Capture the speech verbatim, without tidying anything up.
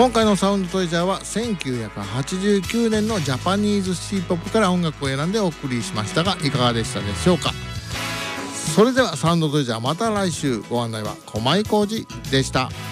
今回のサウンドトレジャーはせんきゅうひゃくはちじゅうきゅうねんのジャパニーズシーポップから音楽を選んでお送りしましたが、いかがでしたでしょうか。それではサウンドトレジャーまた来週。ご案内は駒井浩二でした。